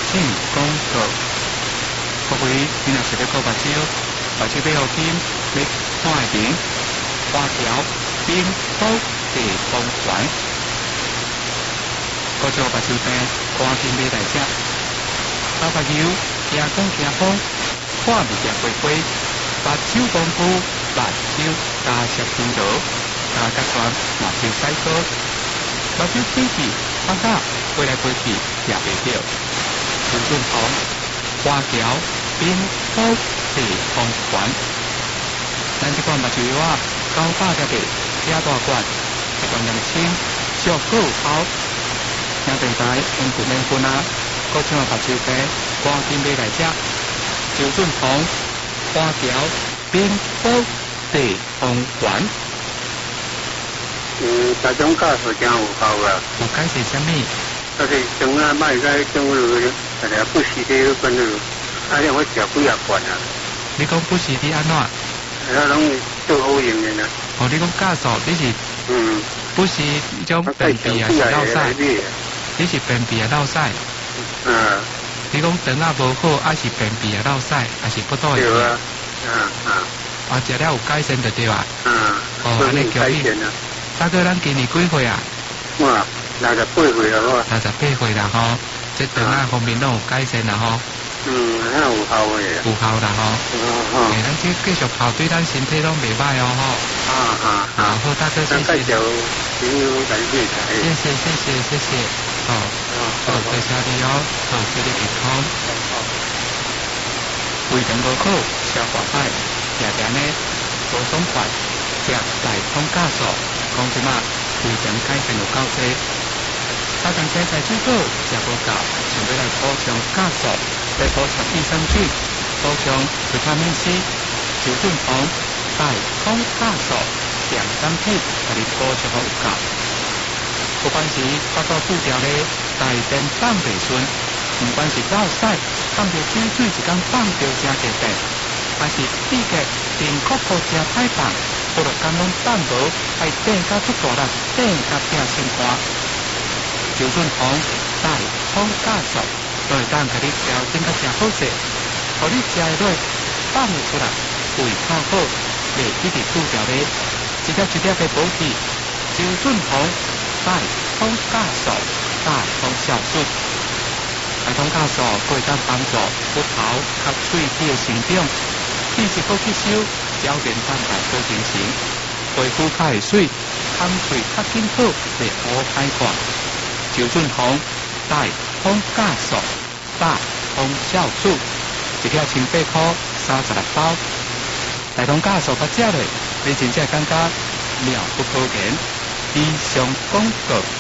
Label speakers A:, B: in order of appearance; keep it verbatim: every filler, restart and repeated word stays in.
A: 性广告。各位，你若是要购目睭，目睭要好金，你看会明，花条、冰刀、地方环。各种目睭病，赶紧买来食。老目睭，惊风惊风，看物件花花，目睭功夫，目睭加摄精罗，加甲酸目睭洗膏，目睭天气放大，飞来飞去也袂着。陈俊宏，花条、冰刀、地方环。咱这款目睭药啊，九百粒个，加大罐，一罐两千，效果有效。听电台用不免分啊，各种目睭病，赶紧买来食。周俊宏，花条、冰刀、地方环。
B: 嗯，大种假是真有效啊。
A: 有解释什么？
B: 就是种啊，卖个种落，大家不时地分落，啊，让我食几啊罐啊。
A: 你讲不时你安怎？
B: 啊，拢做好用的呢。
A: 哦，你讲假数，你是
B: 嗯，
A: 不是种便秘啊？是落屎？你是便秘啊？落屎？
B: 嗯。
A: 你讲肠啊无好，还是便秘啊？落屎，还是不倒？
B: 对啊。嗯嗯。
A: 啊，食了有改善就对啊。
B: 嗯。
A: 哦，安尼叫你。大哥，咱今年几岁啊？
B: 哇，六十八岁了吼。
A: 六十八岁啦吼，这肠啊方面拢有改善啦吼。
B: 嗯，那有效诶。
A: 有效啦吼。
B: 嗯嗯。
A: 诶，咱这继续泡，对咱身体拢袂歹哦吼。
B: 啊啊啊！
A: 好，大哥，谢谢。
B: 介绍朋友感谢
A: 谢谢谢谢谢谢。好，好，谢谢你哦，好，祝你健康。胃肠无好，消化歹，常常呢无爽快，食大通酵素，讲即马胃肠改善有够多。早上起菜水果食无够，想要来补充酵素，来补充益生菌，补充维他命 C。周俊宏大通酵素两三片，甲你补充好有够。不管是腹肚肚条咧，大便放袂顺，不管是落屎，放着水水一工放着真侪遍，还是气结、便骨骨真歹放，好了肝拢放无，爱顶甲出大力，顶甲拼心肝。周俊宏大通酵素，都会当甲你调整甲真好势，互你食的落放袂出来，胃口好，袂一直肚条咧，一粒一粒的补气。周俊宏大通酵素，大通酵素。大通酵素可以当帮助骨头甲喙齿的成长，气质好吸收，胶原蛋白好形成，皮肤较会水，香喙较紧好，袂乌歹看。周俊宏大通酵素，大通酵素，一条千八块，三十六包。大通酵素甲食落，你真正感觉妙不可言。以上广告。